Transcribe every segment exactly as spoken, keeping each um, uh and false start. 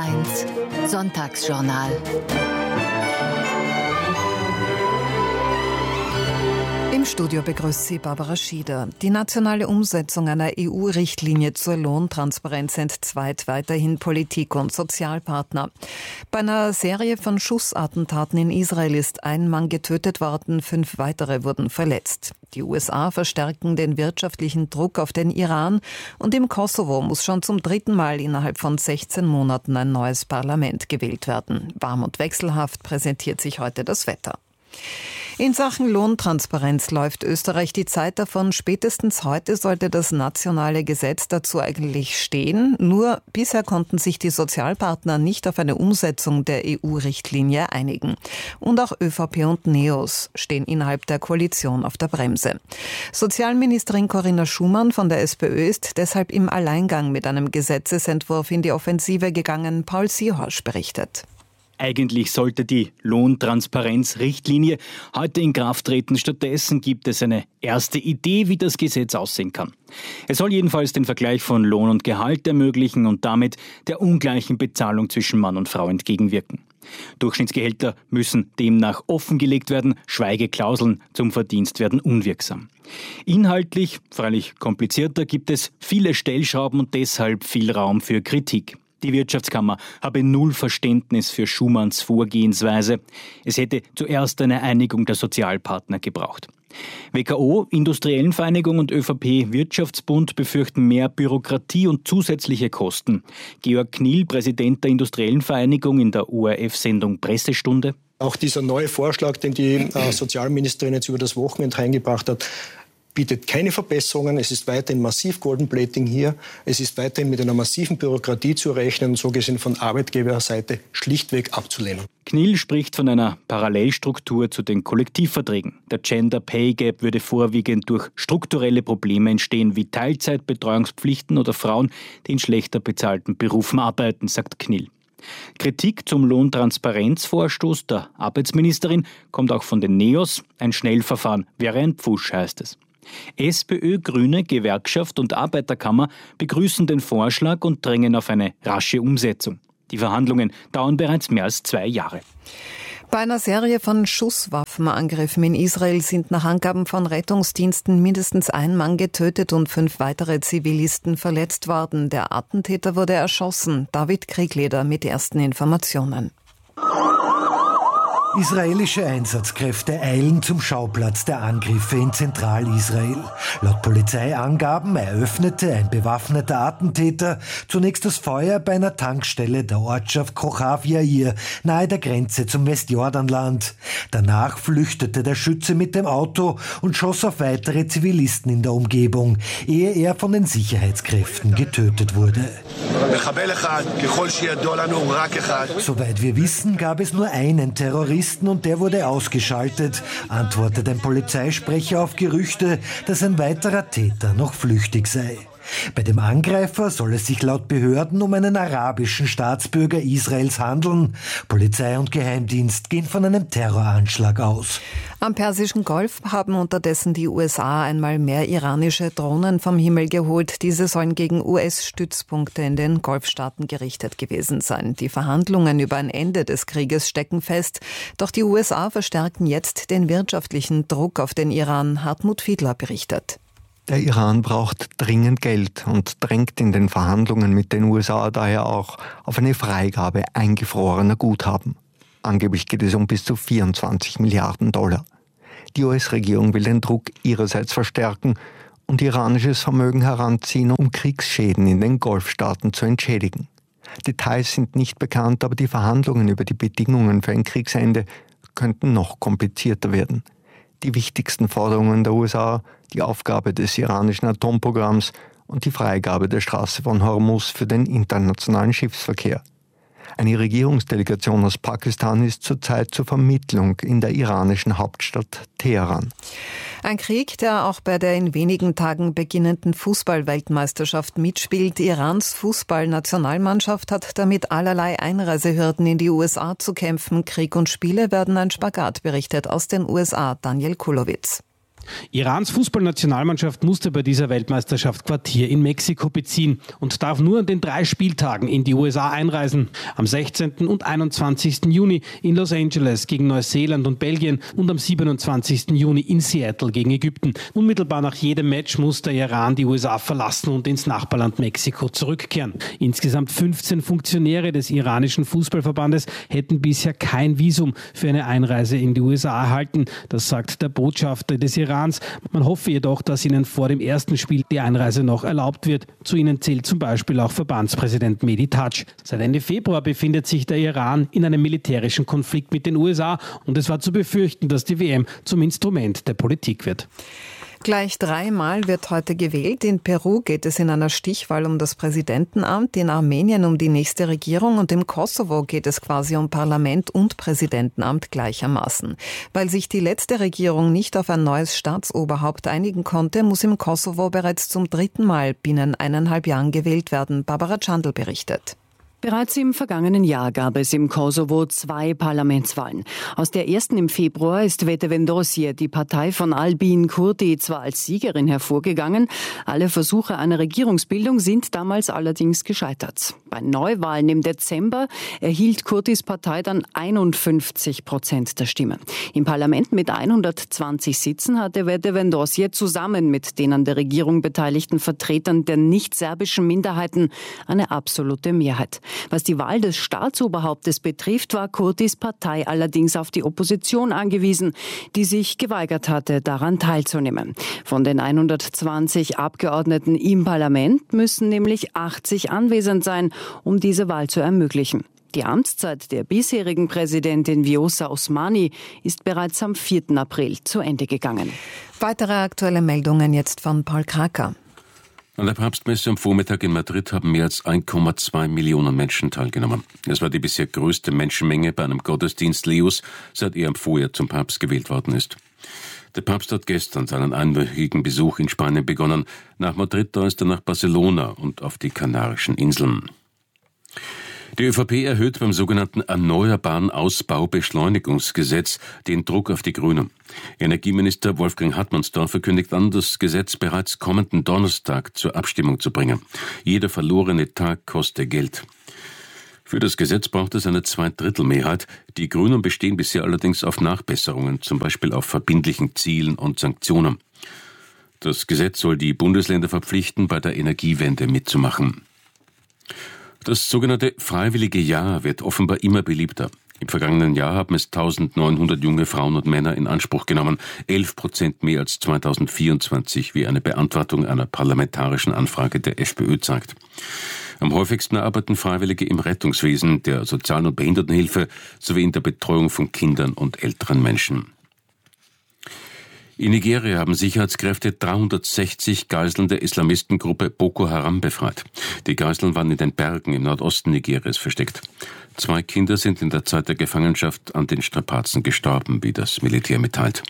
eins Sonntagsjournal. Im Studio begrüßt Sie Barbara Schieder. Die nationale Umsetzung einer E U-Richtlinie zur Lohntransparenz entzweit weiterhin Politik und Sozialpartner. Bei einer Serie von Schussattentaten in Israel ist ein Mann getötet worden, fünf weitere wurden verletzt. Die U S A verstärken den wirtschaftlichen Druck auf den Iran und im Kosovo muss schon zum dritten Mal innerhalb von sechzehn Monaten ein neues Parlament gewählt werden. Warm und wechselhaft präsentiert sich heute das Wetter. In Sachen Lohntransparenz läuft Österreich die Zeit davon. Spätestens heute sollte das nationale Gesetz dazu eigentlich stehen. Nur bisher konnten sich die Sozialpartner nicht auf eine Umsetzung der E U-Richtlinie einigen. Und auch ÖVP und NEOS stehen innerhalb der Koalition auf der Bremse. Sozialministerin Corinna Schumann von der SPÖ ist deshalb im Alleingang mit einem Gesetzesentwurf in die Offensive gegangen. Paul Sieghorsch berichtet. Eigentlich sollte die Lohntransparenzrichtlinie heute in Kraft treten. Stattdessen gibt es eine erste Idee, wie das Gesetz aussehen kann. Es soll jedenfalls den Vergleich von Lohn und Gehalt ermöglichen und damit der ungleichen Bezahlung zwischen Mann und Frau entgegenwirken. Durchschnittsgehälter müssen demnach offengelegt werden, Schweigeklauseln zum Verdienst werden unwirksam. Inhaltlich, freilich komplizierter, gibt es viele Stellschrauben und deshalb viel Raum für Kritik. Die Wirtschaftskammer habe null Verständnis für Schumanns Vorgehensweise. Es hätte zuerst eine Einigung der Sozialpartner gebraucht. W K O, Industriellenvereinigung und ÖVP-Wirtschaftsbund befürchten mehr Bürokratie und zusätzliche Kosten. Georg Kniel, Präsident der Industriellenvereinigung in der O R F-Sendung Pressestunde. Auch dieser neue Vorschlag, den die äh, Sozialministerin jetzt über das Wochenende reingebracht hat, bietet keine Verbesserungen. Es ist weiterhin massiv Golden Plating hier. Es ist weiterhin mit einer massiven Bürokratie zu rechnen und so gesehen von Arbeitgeberseite schlichtweg abzulehnen. Knill spricht von einer Parallelstruktur zu den Kollektivverträgen. Der Gender Pay Gap würde vorwiegend durch strukturelle Probleme entstehen, wie Teilzeitbetreuungspflichten oder Frauen, die in schlechter bezahlten Berufen arbeiten, sagt Knill. Kritik zum Lohntransparenzvorstoß der Arbeitsministerin kommt auch von den NEOS. Ein Schnellverfahren wäre ein Pfusch, heißt es. SPÖ, Grüne, Gewerkschaft und Arbeiterkammer begrüßen den Vorschlag und drängen auf eine rasche Umsetzung. Die Verhandlungen dauern bereits mehr als zwei Jahre. Bei einer Serie von Schusswaffenangriffen in Israel sind nach Angaben von Rettungsdiensten mindestens ein Mann getötet und fünf weitere Zivilisten verletzt worden. Der Attentäter wurde erschossen. David Kriegleder mit ersten Informationen. Israelische Einsatzkräfte eilen zum Schauplatz der Angriffe in Zentralisrael. Laut Polizeiangaben eröffnete ein bewaffneter Attentäter zunächst das Feuer bei einer Tankstelle der Ortschaft Kochav Yair nahe der Grenze zum Westjordanland. Danach flüchtete der Schütze mit dem Auto und schoss auf weitere Zivilisten in der Umgebung, ehe er von den Sicherheitskräften getötet wurde. Soweit wir wissen, gab es nur einen Terroristen und der wurde ausgeschaltet, antwortet ein Polizeisprecher auf Gerüchte, dass ein weiterer Täter noch flüchtig sei. Bei dem Angreifer soll es sich laut Behörden um einen arabischen Staatsbürger Israels handeln. Polizei und Geheimdienst gehen von einem Terroranschlag aus. Am Persischen Golf haben unterdessen die U S A einmal mehr iranische Drohnen vom Himmel geholt. Diese sollen gegen U S-Stützpunkte in den Golfstaaten gerichtet gewesen sein. Die Verhandlungen über ein Ende des Krieges stecken fest. Doch die U S A verstärken jetzt den wirtschaftlichen Druck auf den Iran. Hartmut Fiedler berichtet. Der Iran braucht dringend Geld und drängt in den Verhandlungen mit den U S A daher auch auf eine Freigabe eingefrorener Guthaben. Angeblich geht es um bis zu vierundzwanzig Milliarden Dollar. Die U S-Regierung will den Druck ihrerseits verstärken und iranisches Vermögen heranziehen, um Kriegsschäden in den Golfstaaten zu entschädigen. Details sind nicht bekannt, aber die Verhandlungen über die Bedingungen für ein Kriegsende könnten noch komplizierter werden. Die wichtigsten Forderungen der U S A, die Aufgabe des iranischen Atomprogramms und die Freigabe der Straße von Hormuz für den internationalen Schiffsverkehr. Eine Regierungsdelegation aus Pakistan ist zurzeit zur Vermittlung in der iranischen Hauptstadt Teheran. Ein Krieg, der auch bei der in wenigen Tagen beginnenden Fußball-Weltmeisterschaft mitspielt. Irans Fußballnationalmannschaft hat damit allerlei Einreisehürden in die U S A zu kämpfen. Krieg und Spiele werden ein Spagat, berichtet aus den U S A Daniel Kulowitz. Irans Fußballnationalmannschaft musste bei dieser Weltmeisterschaft Quartier in Mexiko beziehen und darf nur an den drei Spieltagen in die U S A einreisen. Am sechzehnten und einundzwanzigsten Juni in Los Angeles gegen Neuseeland und Belgien und am siebenundzwanzigsten Juni in Seattle gegen Ägypten. Unmittelbar nach jedem Match muss der Iran die U S A verlassen und ins Nachbarland Mexiko zurückkehren. Insgesamt fünfzehn Funktionäre des iranischen Fußballverbandes hätten bisher kein Visum für eine Einreise in die U S A erhalten. Das sagt der Botschafter des Iran. Man hoffe jedoch, dass ihnen vor dem ersten Spiel die Einreise noch erlaubt wird. Zu ihnen zählt zum Beispiel auch Verbandspräsident Mehdi Taj. Seit Ende Februar befindet sich der Iran in einem militärischen Konflikt mit den U S A und es war zu befürchten, dass die W M zum Instrument der Politik wird. Gleich dreimal wird heute gewählt. In Peru geht es in einer Stichwahl um das Präsidentenamt, in Armenien um die nächste Regierung und im Kosovo geht es quasi um Parlament und Präsidentenamt gleichermaßen. Weil sich die letzte Regierung nicht auf ein neues Staatsoberhaupt einigen konnte, muss im Kosovo bereits zum dritten Mal binnen eineinhalb Jahren gewählt werden. Barbara Chandl berichtet. Bereits im vergangenen Jahr gab es im Kosovo zwei Parlamentswahlen. Aus der ersten im Februar ist Vetëvendosje, die Partei von Albin Kurti, zwar als Siegerin hervorgegangen, alle Versuche einer Regierungsbildung sind damals allerdings gescheitert. Bei Neuwahlen im Dezember erhielt Kurtis Partei dann einundfünfzig Prozent der Stimmen. Im Parlament mit hundertzwanzig Sitzen hatte Vetëvendosje zusammen mit den an der Regierung beteiligten Vertretern der nicht-serbischen Minderheiten eine absolute Mehrheit. Was die Wahl des Staatsoberhauptes betrifft, war Kurtis Partei allerdings auf die Opposition angewiesen, die sich geweigert hatte, daran teilzunehmen. Von den hundertzwanzig Abgeordneten im Parlament müssen nämlich achtzig anwesend sein, um diese Wahl zu ermöglichen. Die Amtszeit der bisherigen Präsidentin Vjosa Osmani ist bereits am vierten April zu Ende gegangen. Weitere aktuelle Meldungen jetzt von Paul Kraker. An der Papstmesse am Vormittag in Madrid haben mehr als eins Komma zwei Millionen Menschen teilgenommen. Es war die bisher größte Menschenmenge bei einem Gottesdienst Leos, seit er im Vorjahr zum Papst gewählt worden ist. Der Papst hat gestern seinen einwöchigen Besuch in Spanien begonnen. Nach Madrid da ist er nach Barcelona und auf die Kanarischen Inseln. Die ÖVP erhöht beim sogenannten Erneuerbaren Ausbaubeschleunigungsgesetz den Druck auf die Grünen. Energieminister Wolfgang Hartmannsdorfer kündigt an, das Gesetz bereits kommenden Donnerstag zur Abstimmung zu bringen. Jeder verlorene Tag koste Geld. Für das Gesetz braucht es eine Zweidrittelmehrheit. Die Grünen bestehen bisher allerdings auf Nachbesserungen, zum Beispiel auf verbindlichen Zielen und Sanktionen. Das Gesetz soll die Bundesländer verpflichten, bei der Energiewende mitzumachen. Das sogenannte Freiwillige Jahr wird offenbar immer beliebter. Im vergangenen Jahr haben es eintausendneunhundert junge Frauen und Männer in Anspruch genommen, elf Prozent mehr als zweitausendvierundzwanzig, wie eine Beantwortung einer parlamentarischen Anfrage der FPÖ zeigt. Am häufigsten arbeiten Freiwillige im Rettungswesen, der Sozial- und Behindertenhilfe sowie in der Betreuung von Kindern und älteren Menschen. In Nigeria haben Sicherheitskräfte dreihundertsechzig Geiseln der Islamistengruppe Boko Haram befreit. Die Geiseln waren in den Bergen im Nordosten Nigerias versteckt. Zwei Kinder sind in der Zeit der Gefangenschaft an den Strapazen gestorben, wie das Militär mitteilt.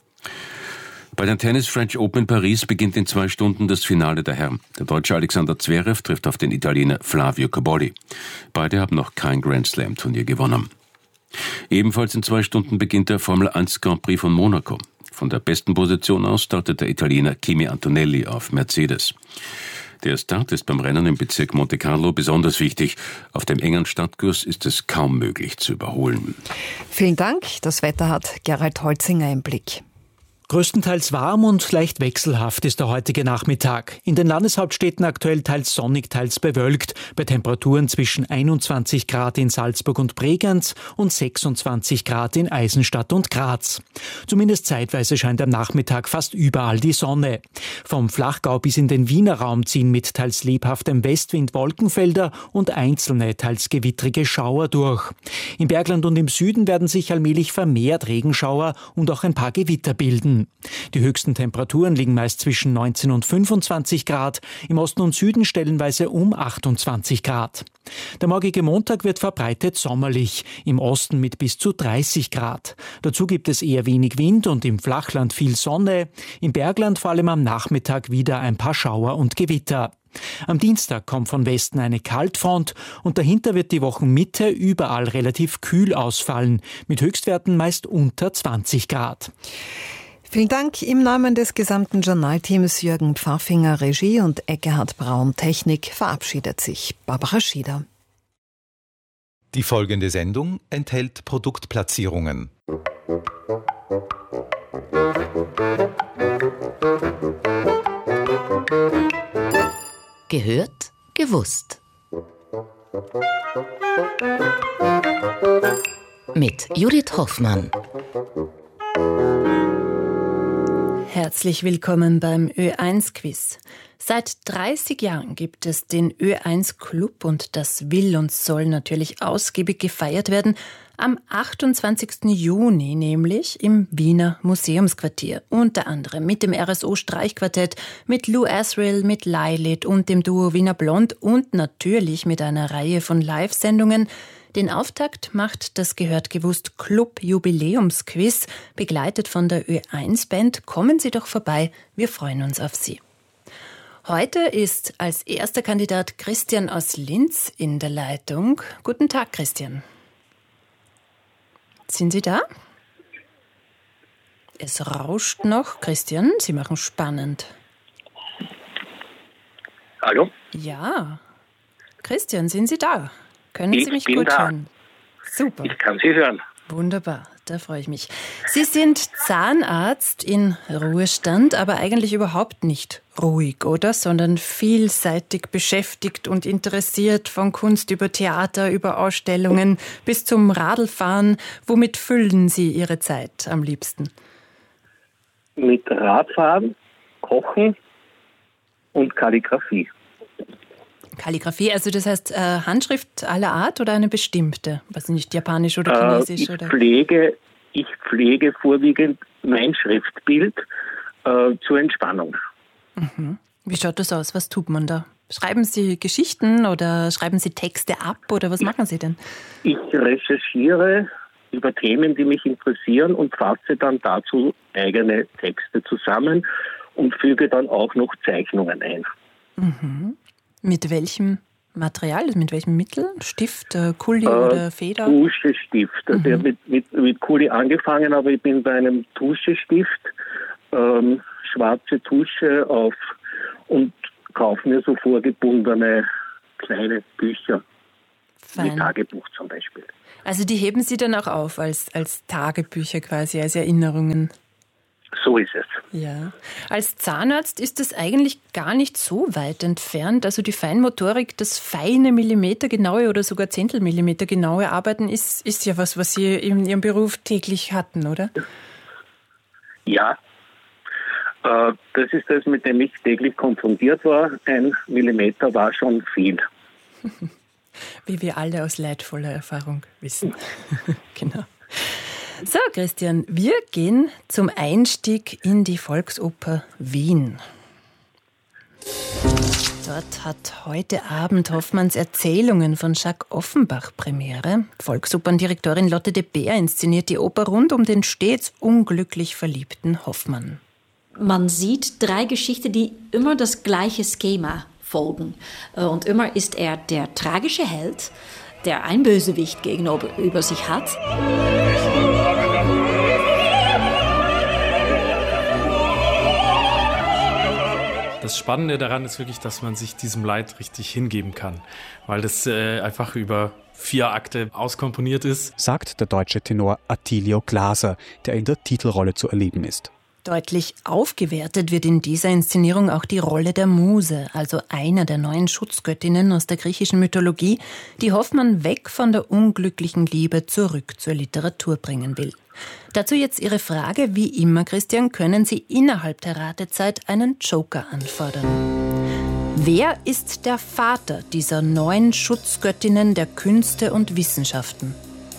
Bei den Tennis French Open in Paris beginnt in zwei Stunden das Finale der Herren. Der Deutsche Alexander Zverev trifft auf den Italiener Flavio Cobolli. Beide haben noch kein Grand Slam Turnier gewonnen. Ebenfalls in zwei Stunden beginnt der Formel eins Grand Prix von Monaco. Von der besten Position aus startet der Italiener Kimi Antonelli auf Mercedes. Der Start ist beim Rennen im Bezirk Monte Carlo besonders wichtig. Auf dem engen Stadtkurs ist es kaum möglich zu überholen. Vielen Dank. Das Wetter hat Gerald Holzinger im Blick. Größtenteils warm und leicht wechselhaft ist der heutige Nachmittag. In den Landeshauptstädten aktuell teils sonnig, teils bewölkt, bei Temperaturen zwischen einundzwanzig Grad in Salzburg und Bregenz und sechsundzwanzig Grad in Eisenstadt und Graz. Zumindest zeitweise scheint am Nachmittag fast überall die Sonne. Vom Flachgau bis in den Wiener Raum ziehen mit teils lebhaftem Westwind Wolkenfelder und einzelne, teils gewittrige Schauer durch. Im Bergland und im Süden werden sich allmählich vermehrt Regenschauer und auch ein paar Gewitter bilden. Die höchsten Temperaturen liegen meist zwischen neunzehn und fünfundzwanzig Grad, im Osten und Süden stellenweise um achtundzwanzig Grad. Der morgige Montag wird verbreitet sommerlich, im Osten mit bis zu dreißig Grad. Dazu gibt es eher wenig Wind und im Flachland viel Sonne, im Bergland vor allem am Nachmittag wieder ein paar Schauer und Gewitter. Am Dienstag kommt von Westen eine Kaltfront und dahinter wird die Wochenmitte überall relativ kühl ausfallen, mit Höchstwerten meist unter zwanzig Grad. Vielen Dank im Namen des gesamten Journalteams. Jürgen Pfaffinger Regie und Eckehard Braun Technik verabschiedet sich Barbara Schieder. Die folgende Sendung enthält Produktplatzierungen. Gehört, gewusst. Mit Judith Hoffmann. Herzlich willkommen beim Ö eins Quiz. Seit dreißig Jahren gibt es den Ö eins Club und das will und soll natürlich ausgiebig gefeiert werden. Am achtundzwanzigsten Juni nämlich im Wiener Museumsquartier. Unter anderem mit dem R S O Streichquartett, mit Lou Asriel, mit Lilith und dem Duo Wiener Blond und natürlich mit einer Reihe von Live-Sendungen. Den Auftakt macht das Gehört gewusst Club Jubiläumsquiz, begleitet von der Ö eins Band. Kommen Sie doch vorbei, wir freuen uns auf Sie. Heute ist als erster Kandidat Christian aus Linz in der Leitung. Guten Tag, Christian. Sind Sie da? Es rauscht noch. Christian, Sie machen spannend. Hallo? Ja. Christian, sind Sie da? Können ich Sie mich bin gut da. hören? Super. Ich kann Sie hören. Wunderbar, da freue ich mich. Sie sind Zahnarzt in Ruhestand, aber eigentlich überhaupt nicht ruhig, oder? Sondern vielseitig beschäftigt und interessiert, von Kunst über Theater, über Ausstellungen bis zum Radlfahren. Womit füllen Sie Ihre Zeit am liebsten? Mit Radfahren, Kochen und Kalligrafie. Kalligrafie, also das heißt äh, Handschrift aller Art oder eine bestimmte? Was nicht, Japanisch oder Chinesisch? Äh, ich, oder? Pflege, ich pflege vorwiegend mein Schriftbild äh, zur Entspannung. Mhm. Wie schaut das aus? Was tut man da? Schreiben Sie Geschichten oder schreiben Sie Texte ab oder was machen Sie denn? Ich recherchiere über Themen, die mich interessieren und fasse dann dazu eigene Texte zusammen und füge dann auch noch Zeichnungen ein. Mhm. Mit welchem Material, mit welchem Mittel? Stift, äh, Kuli äh, oder Feder? Tuschestift. Also mhm. Ich habe mit, mit, mit Kuli angefangen, aber ich bin bei einem Tuschestift, ähm, schwarze Tusche auf und kaufe mir so vorgebundene kleine Bücher. Fein. Wie Tagebuch zum Beispiel. Also die heben Sie dann auch auf als, als Tagebücher quasi, als Erinnerungen? So ist es. Ja. Als Zahnarzt ist es eigentlich gar nicht so weit entfernt. Also die Feinmotorik, das feine Millimetergenaue oder sogar Zehntelmillimetergenaue Arbeiten ist, ist ja was, was Sie in Ihrem Beruf täglich hatten, oder? Ja. Äh, das ist das, mit dem ich täglich konfrontiert war. Ein Millimeter war schon viel. Wie wir alle aus leidvoller Erfahrung wissen. Genau. So, Christian, wir gehen zum Einstieg in die Volksoper Wien. Dort hat heute Abend Hoffmanns Erzählungen von Jacques Offenbach Premiere. Volksoperndirektorin Lotte de Beer inszeniert die Oper rund um den stets unglücklich verliebten Hoffmann. Man sieht drei Geschichten, die immer das gleiche Schema folgen. Und immer ist er der tragische Held, der ein Bösewicht gegenüber über sich hat. Das Spannende daran ist wirklich, dass man sich diesem Leid richtig hingeben kann, weil das äh, einfach über vier Akte auskomponiert ist. Sagt der deutsche Tenor Attilio Glaser, der in der Titelrolle zu erleben ist. Deutlich aufgewertet wird in dieser Inszenierung auch die Rolle der Muse, also einer der neuen Schutzgöttinnen aus der griechischen Mythologie, die Hoffmann weg von der unglücklichen Liebe zurück zur Literatur bringen will. Dazu jetzt Ihre Frage, wie immer, Christian, können Sie innerhalb der Ratezeit einen Joker anfordern. Wer ist der Vater dieser neuen Schutzgöttinnen der Künste und Wissenschaften?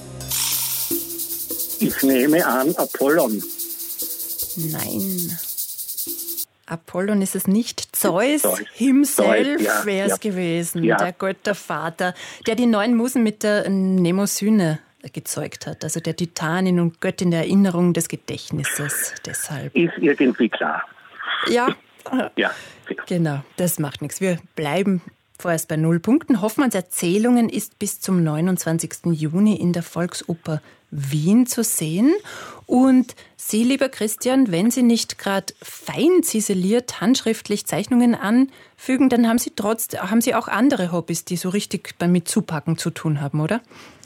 Ich nehme an, Apollon. Nein. Apollon ist es nicht. Zeus, Zeus. himself ja, wäre es ja. gewesen, ja. der Göttervater, der die neuen Musen mit der Mnemosyne gezeugt hat. Also der Titanin und Göttin der Erinnerung des Gedächtnisses. Deshalb. Ist irgendwie klar. Ja. Ja. Genau, das macht nichts. Wir bleiben Vorerst bei null Punkten. Hoffmanns Erzählungen ist bis zum neunundzwanzigsten Juni in der Volksoper Wien zu sehen. Und Sie, lieber Christian, wenn Sie nicht gerade fein ziseliert handschriftlich Zeichnungen anfügen, dann haben Sie trotz, haben Sie auch andere Hobbys, die so richtig mit Zupacken zu tun haben, oder?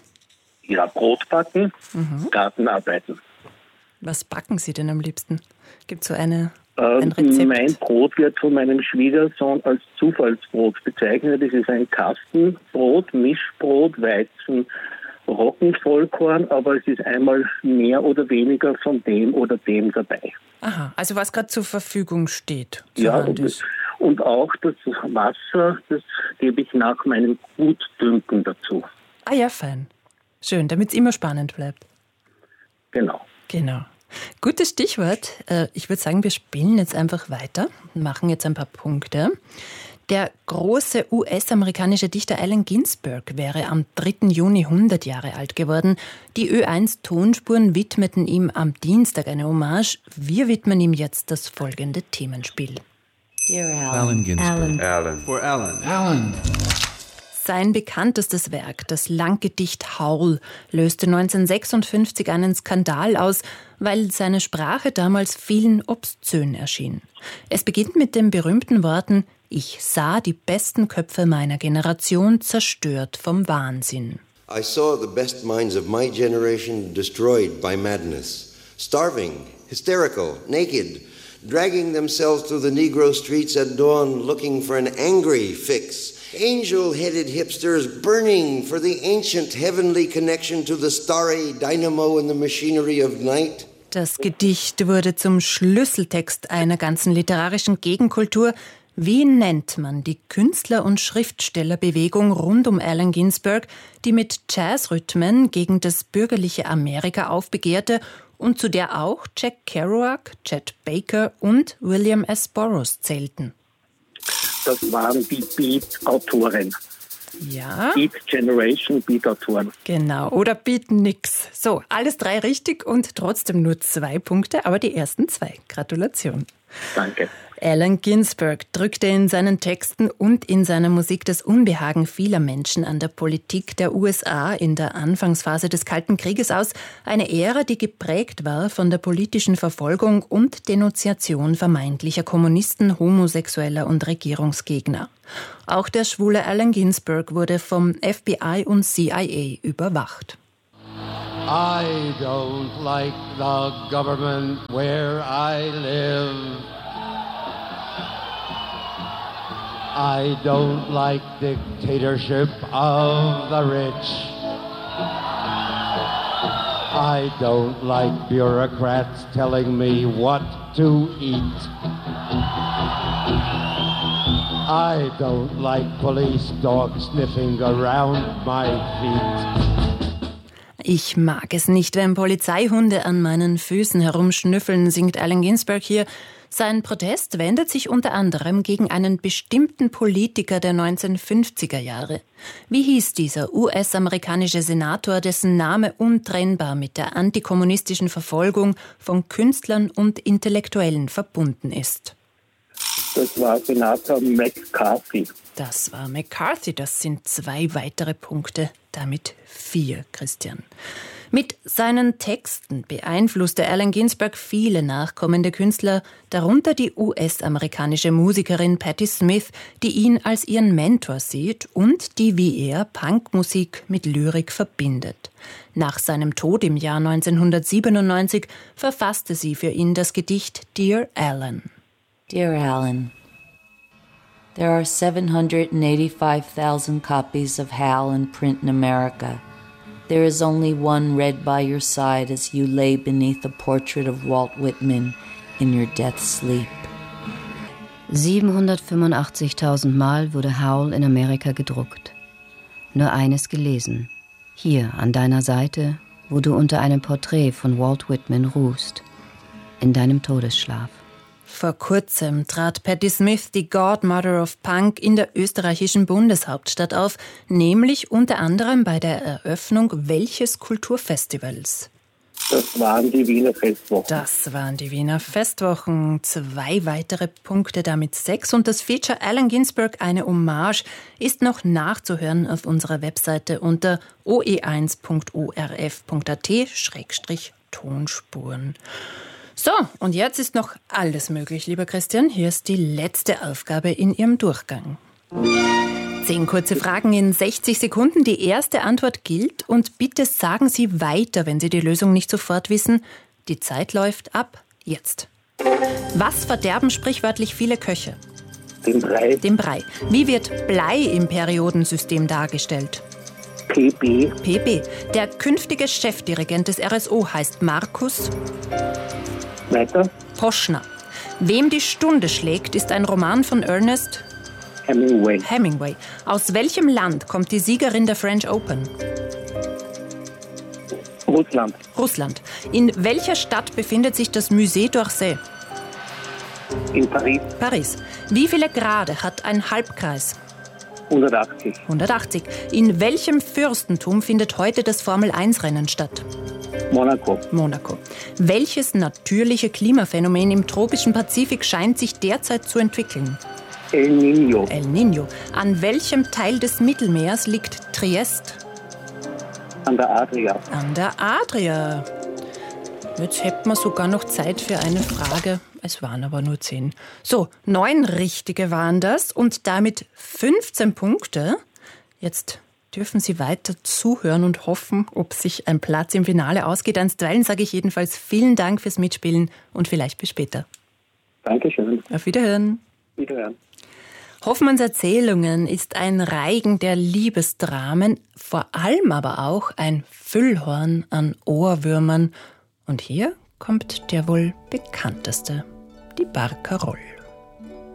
Ja, Brot backen, mhm. Gartenarbeiten. Was backen Sie denn am liebsten? Gibt es so eine, äh, ein Rezept? Mein Brot wird von meinem Schwiegersohn als Zufallsbrot bezeichnet. Das ist ein Kastenbrot, Mischbrot, Weizen, Roggenvollkorn, aber es ist einmal mehr oder weniger von dem oder dem dabei. Aha, also was gerade zur Verfügung steht. Ja, und, und auch das Wasser, das gebe ich nach meinem Gutdünken dazu. Ah ja, fein. Schön, damit es immer spannend bleibt. Genau. Genau. Gutes Stichwort. Ich würde sagen, wir spielen jetzt einfach weiter und machen jetzt ein paar Punkte. Der große U S-amerikanische Dichter Allen Ginsberg wäre am dritten Juni hundert Jahre alt geworden. Die Ö eins Tonspuren widmeten ihm am Dienstag eine Hommage. Wir widmen ihm jetzt das folgende Themenspiel. Dear Allen. Allen Ginsberg. Allen. Allen. For Allen. Allen. Sein bekanntestes Werk, das Langgedicht Howl, löste neunzehnhundertsechsundfünfzig einen Skandal aus, weil seine Sprache damals vielen obszön erschien. Es beginnt mit den berühmten Worten: Ich sah die besten Köpfe meiner Generation zerstört vom Wahnsinn. I saw the best minds of my generation destroyed by madness, starving, hysterical, naked, dragging themselves through the Negro streets at dawn looking for an angry fix. Angel-headed hipsters burning for the ancient heavenly connection to the starry dynamo in the machinery of night. Das Gedicht wurde zum Schlüsseltext einer ganzen literarischen Gegenkultur. Wie nennt man die Künstler- und Schriftstellerbewegung rund um Allen Ginsberg, die mit Jazzrhythmen gegen das bürgerliche Amerika aufbegehrte und zu der auch Jack Kerouac, Chet Baker und William S. Burroughs zählten? Das waren die Beat-Autoren. Ja. Beat Generation, Beat-Autoren. Genau, oder Beat nix. So, alles drei richtig und trotzdem nur zwei Punkte, aber die ersten zwei. Gratulation. Danke. Allen Ginsberg drückte in seinen Texten und in seiner Musik das Unbehagen vieler Menschen an der Politik der U S A in der Anfangsphase des Kalten Krieges aus. Eine Ära, die geprägt war von der politischen Verfolgung und Denunziation vermeintlicher Kommunisten, Homosexueller und Regierungsgegner. Auch der schwule Allen Ginsberg wurde vom F B I und C I A überwacht. I don't like the government where I live. I don't like dictatorship of the rich. I don't like bureaucrats telling me what to eat. I don't like police dogs sniffing around my feet. Ich mag es nicht, wenn Polizeihunde an meinen Füßen herumschnüffeln, singt Allen Ginsberg hier. Sein Protest wendet sich unter anderem gegen einen bestimmten Politiker der neunzehnhundertfünfziger Jahre. Wie hieß dieser U S-amerikanische Senator, dessen Name untrennbar mit der antikommunistischen Verfolgung von Künstlern und Intellektuellen verbunden ist? Das war Senator McCarthy. Das war McCarthy, das sind zwei weitere Punkte, damit vier, Christian. Mit seinen Texten beeinflusste Allen Ginsberg viele nachkommende Künstler, darunter die U S-amerikanische Musikerin Patti Smith, die ihn als ihren Mentor sieht und die wie er Punkmusik mit Lyrik verbindet. Nach seinem Tod im Jahr neunzehnhundertsiebenundneunzig verfasste sie für ihn das Gedicht Dear Allen. Dear Allen, there are seven hundred eighty-five thousand copies of Hal in print in America. There is only one read by your side as you lay beneath a portrait of Walt Whitman in your death sleep. siebenhundertfünfundachtzigtausend Mal wurde Howl in Amerika gedruckt. Nur eines gelesen. Hier an deiner Seite, wo du unter einem Porträt von Walt Whitman ruhst. In deinem Todesschlaf. Vor kurzem trat Patti Smith, die Godmother of Punk, in der österreichischen Bundeshauptstadt auf, nämlich unter anderem bei der Eröffnung welches Kulturfestivals? Das waren die Wiener Festwochen. Das waren die Wiener Festwochen. Zwei weitere Punkte, damit sechs. Und das Feature Allen Ginsberg, eine Hommage, ist noch nachzuhören auf unserer Webseite unter o e eins punkt o r f punkt a t Schrägstrich Tonspuren. So, und jetzt ist noch alles möglich, lieber Christian. Hier ist die letzte Aufgabe in Ihrem Durchgang. Zehn kurze Fragen in sechzig Sekunden. Die erste Antwort gilt und bitte sagen Sie weiter, wenn Sie die Lösung nicht sofort wissen. Die Zeit läuft ab jetzt. Was verderben sprichwörtlich viele Köche? Den Brei. Den Brei. Wie wird Blei im Periodensystem dargestellt? P B. P B. Der künftige Chefdirigent des R S O heißt Markus Weiter. Poschner. Wem die Stunde schlägt, ist ein Roman von Ernest Hemingway. Hemingway. Aus welchem Land kommt die Siegerin der French Open? Russland. Russland. In welcher Stadt befindet sich das Musée d'Orsay? In Paris. Paris. Wie viele Grade hat ein Halbkreis? hundertachtzig. hundertachtzig. In welchem Fürstentum findet heute das Formel eins Rennen statt? Monaco. Monaco. Welches natürliche Klimaphänomen im tropischen Pazifik scheint sich derzeit zu entwickeln? El Niño. El Niño. An welchem Teil des Mittelmeers liegt Triest? An der Adria. An der Adria. Jetzt hätten wir sogar noch Zeit für eine Frage. Es waren aber nur zehn. So, neun richtige waren das und damit fünfzehn Punkte. Jetzt dürfen Sie weiter zuhören und hoffen, ob sich ein Platz im Finale ausgeht. Einstweilen sage ich jedenfalls vielen Dank fürs Mitspielen und vielleicht bis später. Dankeschön. Auf Wiederhören. Wiederhören. Hoffmanns Erzählungen ist ein Reigen der Liebesdramen, vor allem aber auch ein Füllhorn an Ohrwürmern. Und hier kommt der wohl bekannteste, die Barcarolle.